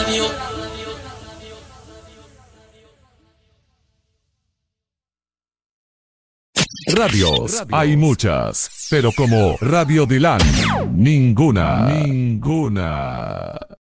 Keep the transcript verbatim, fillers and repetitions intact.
Radios, hay muchas, pero como Radio Dylan, ninguna, ninguna.